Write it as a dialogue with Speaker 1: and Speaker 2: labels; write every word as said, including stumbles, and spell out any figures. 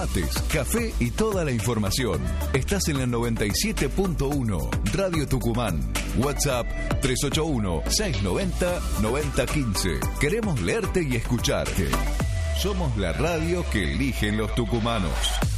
Speaker 1: Mates, café y toda la información. Estás en la noventa y siete punto uno, Radio Tucumán. WhatsApp tres ocho uno, seis nueve cero, nueve cero uno cinco. Queremos leerte y escucharte. Somos la radio que eligen los tucumanos.